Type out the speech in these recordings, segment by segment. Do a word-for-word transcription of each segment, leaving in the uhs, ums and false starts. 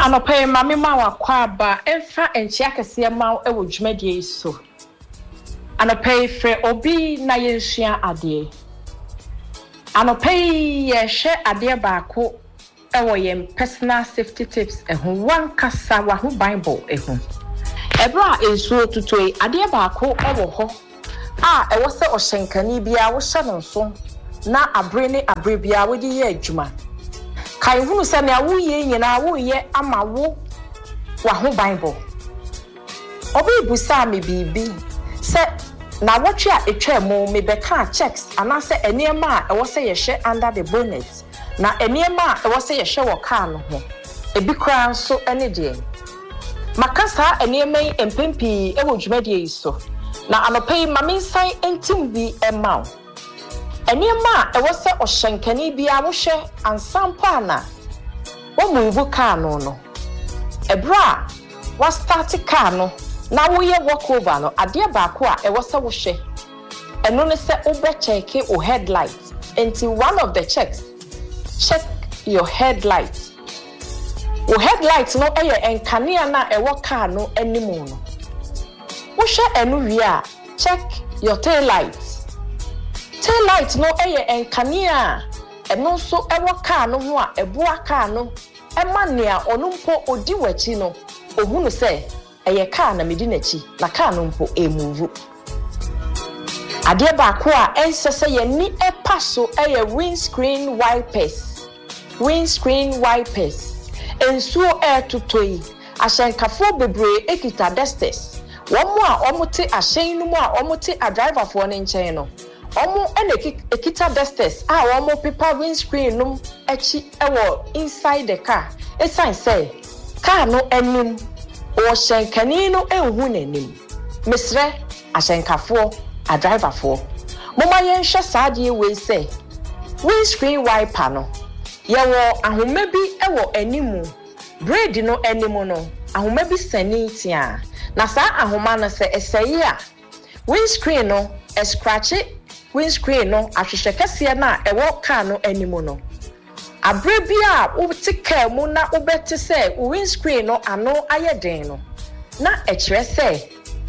Anope mami ma wakwa ba emfa enchi akese ma ewo dwumadie iso. Anope fre obi na yensua ade. Anope ye hwe ade baako ewo yem personal safety tips ehun wan kasa wa hu Bible ehun. Ebra ensuo tutoi ade baako ewo ho a ewo se ohyenkani bia wo hye no nso na abre ne abre bia wo di ye adwuma. Kai hunu se na wo ye nyina wo ye ama wo wa ho Bible. Obi busa me bibi se na wotwe a etwa mu me beka checks anase enema a ewo se ye hye under the bonnet na enema a ewo se ye hye wo car no ho ebi kra nso ene de makasa enema empempi ewo dwumadie iso na anopai maminsan entim bi emaw enema ewo se ohyenkani bia wo hye ansampa na wo move car no no ebra wa start car no na wo ye walk over no ade baako a ewo se wo hye eno ne se wo be check o headlight until one of the checks check your headlight o headlight no eye enkanea na ewo car no animu no wo hye enu wi a check your tail light tail light no eye enkanea eno so ewo car no ho a eboa car no ema nea onu mpo odi wachi no ohunu se eye car na medi nachi na car no mpo emuvu ade baako a ensese ye ni epa so eye windscreen wipers windscreen wipers ensuo air tutoi ahyenkafo bebre ekita dusters womo a omote ahyen no mu a omote a driver fo ne nchen no omo ene ekita dusters a womo paper windscreen no echi ewo inside the car esan say car no enim o hyenkani no enhu nanim mesre ahyenkafo a driver fo moma yen hwe saade we say windscreen wiper no yewo ahoma bi ewo animu braid no animu no ahoma bi sani tia na sa ahoma no se eseye a windscreen no e scratch windscreen no ahwehwe kase na ewo car no animu no abre bia wo tika mu na wo beti se windscreen no ano ayeden no na e kire se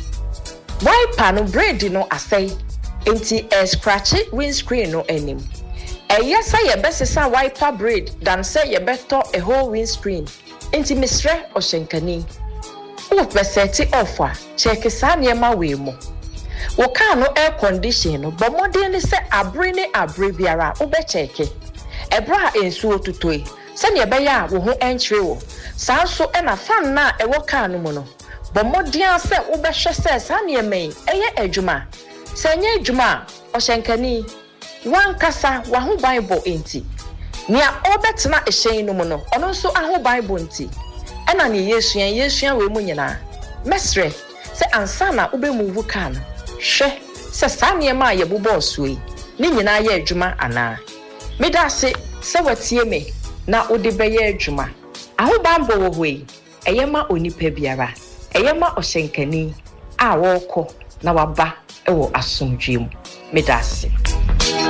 wiper no braid no asai enti e scratch windscreen no anim e yesa ye besesa wiper braid dan se ye beto a whole windscreen enti misre ohyenkani wo beseti offer check sa niema we mo wo car no air condition no bomodin se abre ne abre biara wo be check ebra ensuo tutoi se ne be ya wo ho entry wo sanso e na fan na e wo car no mo no bomodin se wo be hwe se sa niema eye adwuma se nya adwuma ohyenkani wan kasa wa ho Bible enti nia obetena ehyen no mu no ono nso aho Bible enti ena ne yesua yesua we mu nyina mesre se ansana ube move kan hwe se sanie ma ye bobo osuyi ni nyina ye adwuma ana medase se watie me na ode beye adwuma aho Bible wo hoi eyema onipa biara eyema ohyenkani a wo kɔ na waba ewo asomdwem medase